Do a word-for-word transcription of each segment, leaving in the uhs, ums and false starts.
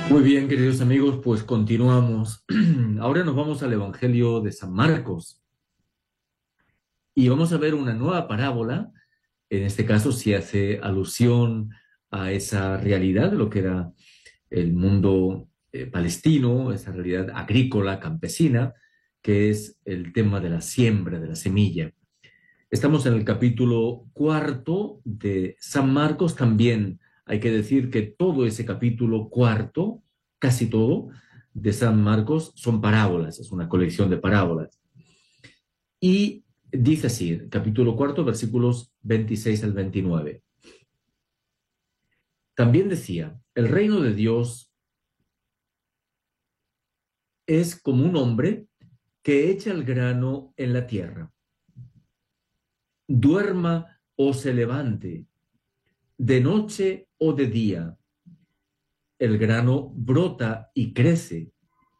Muy bien, queridos amigos, pues continuamos. Ahora nos vamos al Evangelio de San Marcos y vamos a ver una nueva parábola. En este caso, sí hace alusión a esa realidad de lo que era el mundo eh, palestino, esa realidad agrícola, campesina, que es el tema de la siembra, de la semilla. Estamos en el capítulo cuarto de San Marcos. También hay que decir que todo ese capítulo cuarto, casi todo, de San Marcos son parábolas, es una colección de parábolas. Y dice así, capítulo cuarto, versículos veintiséis al veintinueve. También decía, el reino de Dios es como un hombre que echa el grano en la tierra. Duerma o se levante, de noche o de día, el grano brota y crece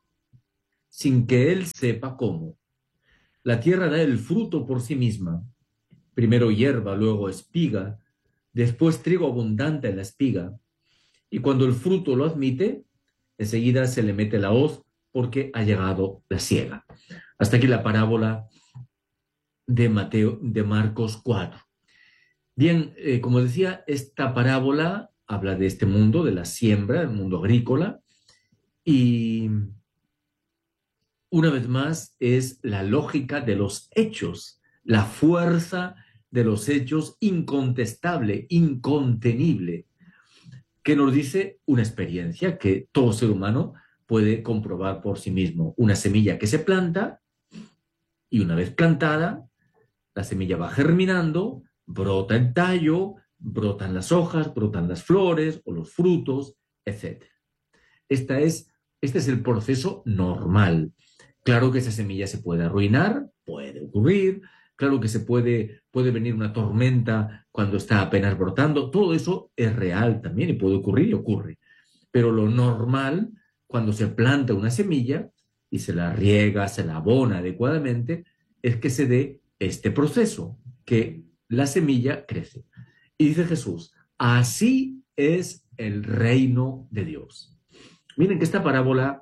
sin que él sepa cómo. La tierra da el fruto por sí misma, primero hierba, luego espiga, después trigo abundante en la espiga, y cuando el fruto lo admite, enseguida se le mete la hoz porque ha llegado la siega. Hasta aquí la parábola de Mateo, de Marcos cuatro. Bien, eh, como decía, esta parábola habla de este mundo, de la siembra, el mundo agrícola, y una vez más es la lógica de los hechos, la fuerza de los hechos incontestable, incontenible, que nos dice una experiencia que todo ser humano puede comprobar por sí mismo. Una semilla que se planta y una vez plantada, la semilla va germinando, brota el tallo, brotan las hojas, brotan las flores o los frutos, etcétera. Esta es, este es el proceso normal. Claro que esa semilla se puede arruinar, puede ocurrir. Claro que se puede, puede venir una tormenta cuando está apenas brotando. Todo eso es real también y puede ocurrir y ocurre. Pero lo normal, cuando se planta una semilla y se la riega, se la abona adecuadamente, es que se dé este proceso, que la semilla crece. Y dice Jesús, así es el reino de Dios. Miren que esta parábola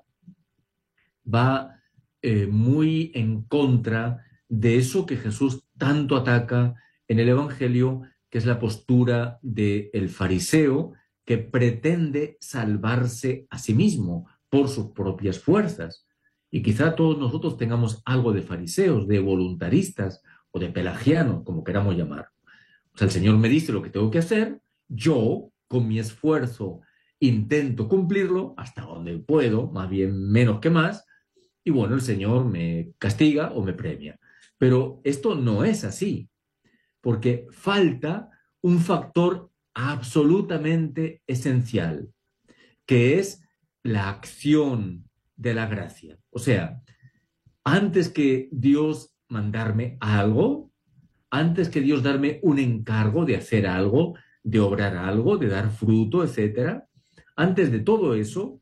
va eh, muy en contra de eso que Jesús tanto ataca en el Evangelio, que es la postura del fariseo que pretende salvarse a sí mismo por sus propias fuerzas. Y quizá todos nosotros tengamos algo de fariseos, de voluntaristas o de pelagianos, como queramos llamar. O sea, el Señor me dice lo que tengo que hacer, yo, con mi esfuerzo, intento cumplirlo hasta donde puedo, más bien menos que más, y bueno, el Señor me castiga o me premia. Pero esto no es así, porque falta un factor absolutamente esencial, que es la acción de la gracia. O sea, antes que Dios mandarme algo, antes que Dios darme un encargo de hacer algo, de obrar algo, de dar fruto, etcétera, antes de todo eso,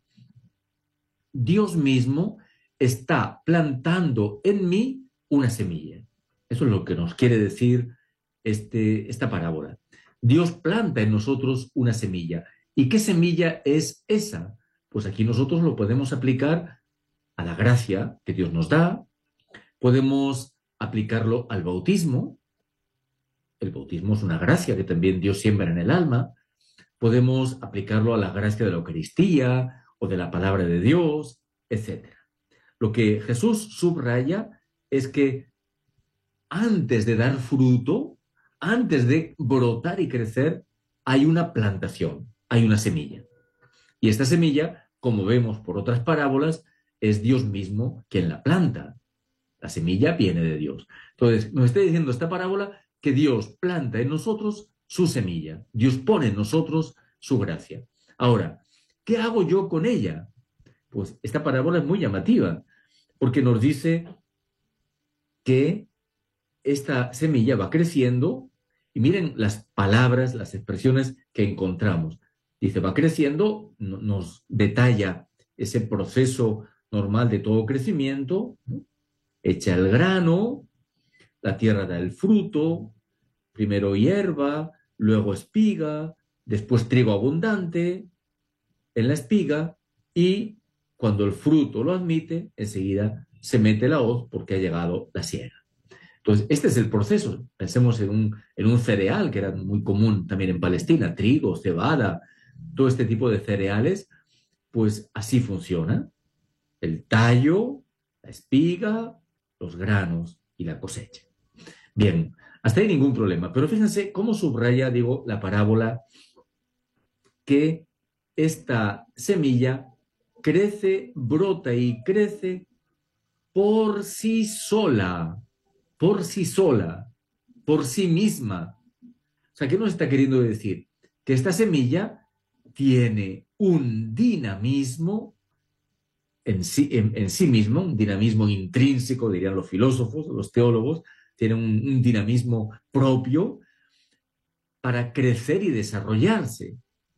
Dios mismo está plantando en mí una semilla. Eso es lo que nos quiere decir este, esta parábola. Dios planta en nosotros una semilla. ¿Y qué semilla es esa? Pues aquí nosotros lo podemos aplicar a la gracia que Dios nos da, podemos aplicarlo al bautismo. El bautismo es una gracia que también Dios siembra en el alma. Podemos aplicarlo a la gracia de la Eucaristía o de la palabra de Dios, etcétera. Lo que Jesús subraya es que antes de dar fruto, antes de brotar y crecer, hay una plantación, hay una semilla. Y esta semilla, como vemos por otras parábolas, es Dios mismo quien la planta. La semilla viene de Dios. Entonces, nos está diciendo esta parábola que Dios planta en nosotros su semilla. Dios pone en nosotros su gracia. Ahora, ¿qué hago yo con ella? Pues esta parábola es muy llamativa, porque nos dice que esta semilla va creciendo y miren las palabras, las expresiones que encontramos. Dice, va creciendo, nos detalla ese proceso normal de todo crecimiento, ¿no? Echa el grano, la tierra da el fruto, primero hierba, luego espiga, después trigo abundante en la espiga y cuando el fruto lo admite, enseguida se mete la hoz porque ha llegado la siega. Entonces, este es el proceso. Pensemos en un, en un cereal que era muy común también en Palestina, trigo, cebada, todo este tipo de cereales, pues así funciona. El tallo, la espiga, los granos y la cosecha. Bien, hasta ahí ningún problema. Pero fíjense cómo subraya, digo, la parábola que esta semilla crece, brota y crece por sí sola, por sí sola, por sí misma. O sea, ¿qué nos está queriendo decir? Que esta semilla tiene un dinamismo en sí, en, en sí mismo, un dinamismo intrínseco, dirían los filósofos, los teólogos, tiene un, un dinamismo propio para crecer y desarrollarse.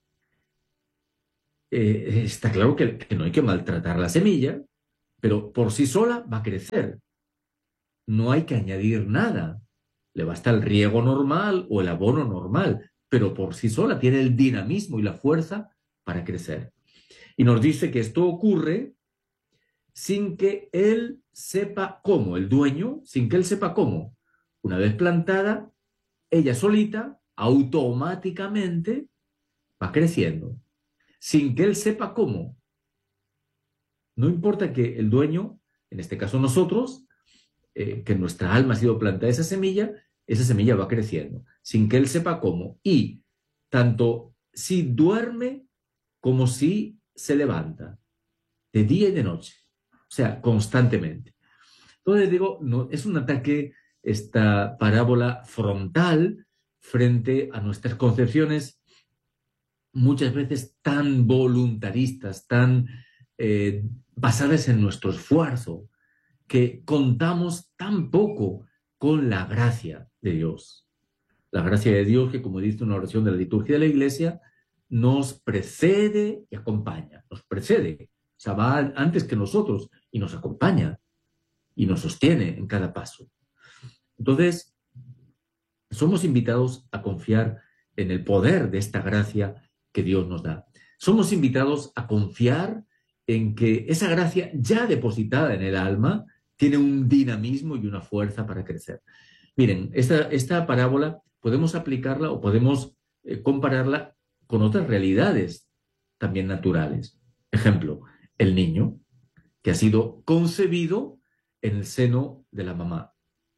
Eh, está claro que, que no hay que maltratar la semilla, pero por sí sola va a crecer. No hay que añadir nada. Le basta el riego normal o el abono normal, pero por sí sola tiene el dinamismo y la fuerza para crecer. Y nos dice que esto ocurre sin que él sepa cómo, el dueño, sin que él sepa cómo. Una vez plantada, ella solita, automáticamente, va creciendo, sin que él sepa cómo. No importa que el dueño, en este caso nosotros, eh, que nuestra alma ha sido plantada esa semilla, esa semilla va creciendo, sin que él sepa cómo. Y tanto si duerme como si se levanta, de día y de noche, o sea, constantemente. Entonces digo, no, es un ataque, esta parábola frontal frente a nuestras concepciones muchas veces tan voluntaristas, tan eh, basadas en nuestro esfuerzo, que contamos tan poco con la gracia de Dios. La gracia de Dios que, como dice una oración de la liturgia de la Iglesia, nos precede y acompaña, nos precede, o sea, va antes que nosotros y nos acompaña y nos sostiene en cada paso. Entonces, somos invitados a confiar en el poder de esta gracia que Dios nos da. Somos invitados a confiar en que esa gracia ya depositada en el alma tiene un dinamismo y una fuerza para crecer. Miren, esta, esta parábola podemos aplicarla o podemos eh, compararla con otras realidades también naturales. Ejemplo, el niño que ha sido concebido en el seno de la mamá.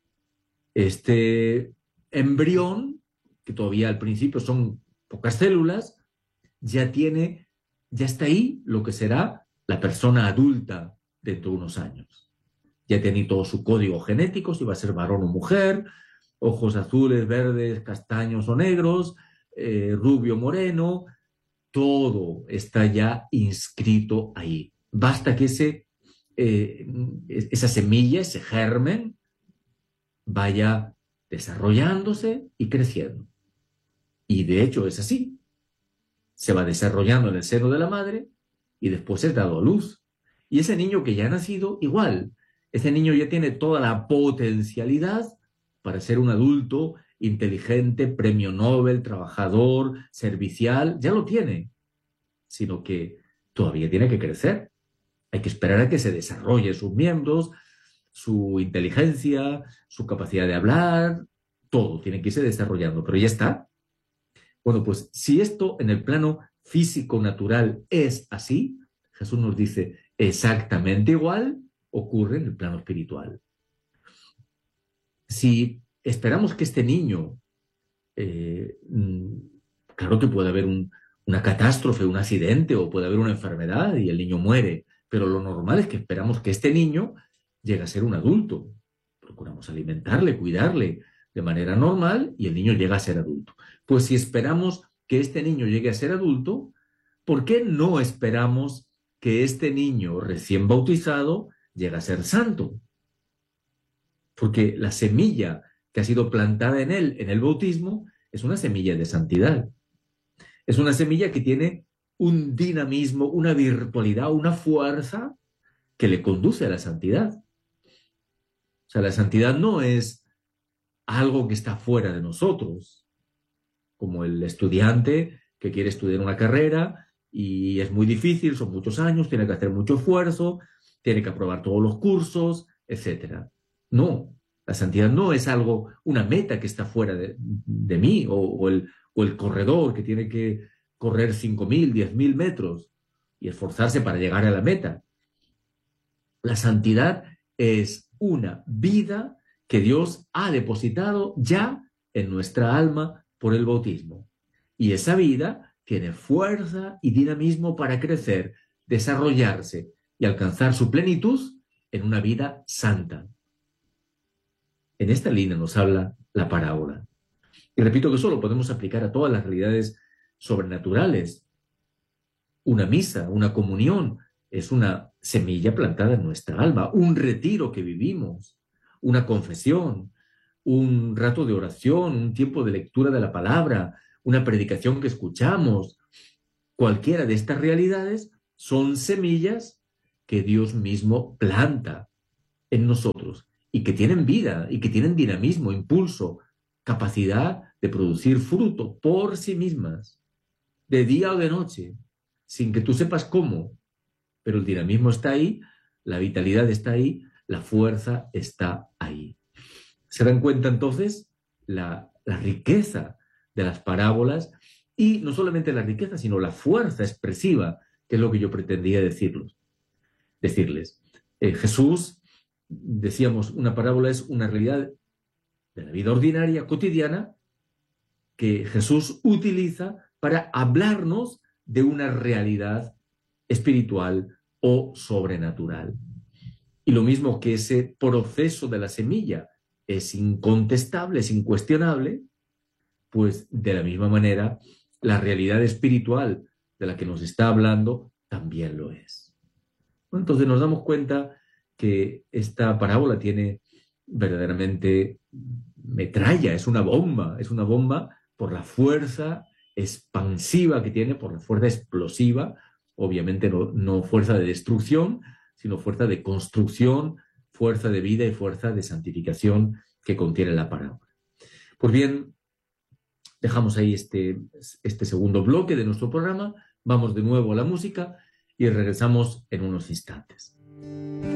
Este embrión, que todavía al principio son pocas células, ya tiene, ya está ahí lo que será la persona adulta dentro de unos años. Ya tiene todo su código genético, si va a ser varón o mujer, ojos azules, verdes, castaños o negros, eh, rubio, moreno, todo está ya inscrito ahí. Basta que ese, eh, esa semilla, ese germen, vaya desarrollándose y creciendo. Y de hecho es así. Se va desarrollando en el seno de la madre y después es dado a luz. Y ese niño que ya ha nacido, igual. Ese niño ya tiene toda la potencialidad para ser un adulto inteligente, premio Nobel, trabajador, servicial, ya lo tiene. Sino que todavía tiene que crecer. Hay que esperar a que se desarrollen sus miembros, su inteligencia, su capacidad de hablar, todo tiene que irse desarrollando, pero ya está. Bueno, pues si esto en el plano físico natural es así, Jesús nos dice exactamente igual ocurre en el plano espiritual. Si esperamos que este niño, eh, claro que puede haber un, una catástrofe, un accidente o puede haber una enfermedad y el niño muere, pero lo normal es que esperamos que este niño llegue a ser un adulto. Procuramos alimentarle, cuidarle de manera normal y el niño llega a ser adulto. Pues si esperamos que este niño llegue a ser adulto, ¿por qué no esperamos que este niño recién bautizado llegue a ser santo? Porque la semilla que ha sido plantada en él en el bautismo es una semilla de santidad. Es una semilla que tiene un dinamismo, una virtualidad, una fuerza que le conduce a la santidad. O sea, la santidad no es algo que está fuera de nosotros, como el estudiante que quiere estudiar una carrera y es muy difícil, son muchos años, tiene que hacer mucho esfuerzo, tiene que aprobar todos los cursos, etcétera. No, la santidad no es algo, una meta que está fuera de, de mí, o, o, el, o el corredor que tiene que correr cinco mil, diez mil metros y esforzarse para llegar a la meta. La santidad es una vida que Dios ha depositado ya en nuestra alma por el bautismo. Y esa vida tiene fuerza y dinamismo para crecer, desarrollarse y alcanzar su plenitud en una vida santa. En esta línea nos habla la parábola. Y repito que eso lo podemos aplicar a todas las realidades sobrenaturales. Una misa, una comunión, es una semilla plantada en nuestra alma, un retiro que vivimos, una confesión, un rato de oración, un tiempo de lectura de la palabra, una predicación que escuchamos. Cualquiera de estas realidades son semillas que Dios mismo planta en nosotros y que tienen vida y que tienen dinamismo, impulso, capacidad de producir fruto por sí mismas, de día o de noche, sin que tú sepas cómo, pero el dinamismo está ahí, la vitalidad está ahí, la fuerza está ahí. ¿Se dan cuenta entonces la, la riqueza de las parábolas? Y no solamente la riqueza, sino la fuerza expresiva, que es lo que yo pretendía decirlos, decirles. Eh, Jesús, decíamos, una parábola es una realidad de la vida ordinaria, cotidiana, que Jesús utiliza para hablarnos de una realidad espiritual o sobrenatural. Y lo mismo que ese proceso de la semilla es incontestable, es incuestionable, pues de la misma manera la realidad espiritual de la que nos está hablando también lo es. Entonces nos damos cuenta que esta parábola tiene verdaderamente metralla, es una bomba, es una bomba por la fuerza expansiva que tiene, por la fuerza explosiva, obviamente no, no fuerza de destrucción, sino fuerza de construcción, fuerza de vida y fuerza de santificación que contiene la parábola. Pues bien, dejamos ahí este, este segundo bloque de nuestro programa, vamos de nuevo a la música y regresamos en unos instantes.